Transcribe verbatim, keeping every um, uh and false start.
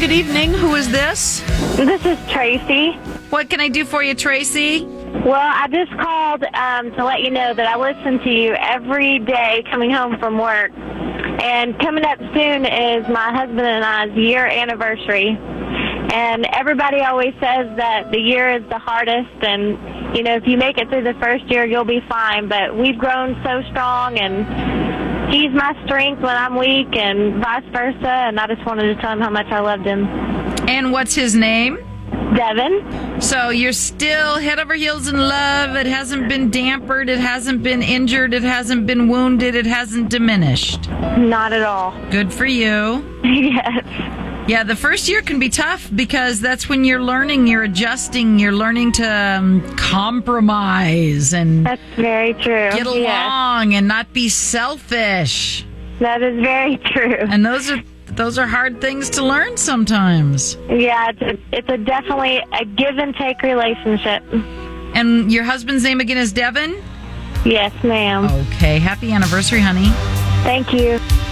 good evening. Who is this? This is Tracy. What can I do for you, Tracy? Well, I just called um, to let you know that I listen to you every day coming home from work. And coming up soon is my husband and I's year anniversary. And everybody always says that the year is the hardest, and, you know, if you make it through the first year, you'll be fine. But we've grown so strong, and he's my strength when I'm weak, and vice versa. And I just wanted to tell him how much I loved him. And what's his name? Devin. So you're still head over heels in love. It hasn't been dampered. It hasn't been injured. It hasn't been wounded. It hasn't diminished. Not at all. Good for you. Yes. Yeah, the first year can be tough because that's when you're learning, you're adjusting, you're learning to um, compromise and That's very true. get along and not be selfish. That is very true. And those are those are hard things to learn sometimes. Yeah, it's a, it's a definitely a give and take relationship. And your husband's name again is Devin? Yes, ma'am. Okay, happy anniversary, honey. Thank you.